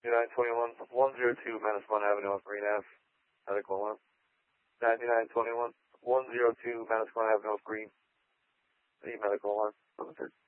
9921, 102 Manasquan Avenue off Green Ave, medical alarm. 9921, 102 Manasquan Avenue off Green, the medical alarm.